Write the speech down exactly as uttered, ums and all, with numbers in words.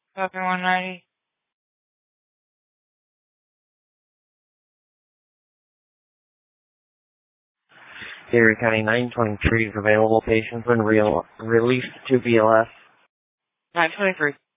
Copy one ninety. Erie County nine twenty-three is available. Patients when real, released to B L S. nine twenty-three.